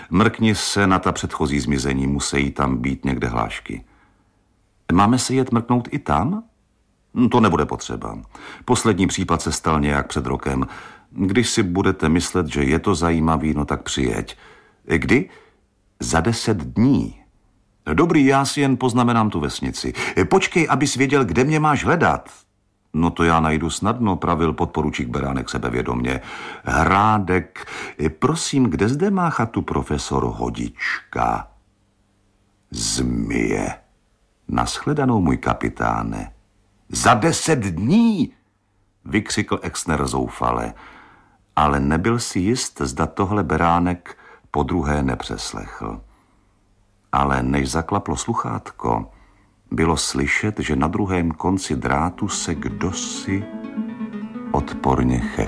Mrkni se na ta předchozí zmizení, musí tam být někde hlášky. Máme se jet mrknout i tam? To nebude potřeba. Poslední případ se stal nějak před rokem. Když si budete myslet, že je to zajímavý, no tak přijeď. Kdy? Za 10 dní. Dobrý, já si jen poznamenám tu vesnici. Počkej, abys věděl, kde mě máš hledat. No to já najdu snadno, pravil podporučík Beránek sebevědomě. Hrádek, prosím, kde zde má chatu profesor Hodička? Zmije. Nashledanou, můj kapitáne. Za 10 dní, vykřikl Exner zoufale, ale nebyl si jist, zda tohle Beránek podruhé nepřeslechl. Ale než zaklaplo sluchátko, bylo slyšet, že na druhém konci drátu se kdosi odporně chechtal.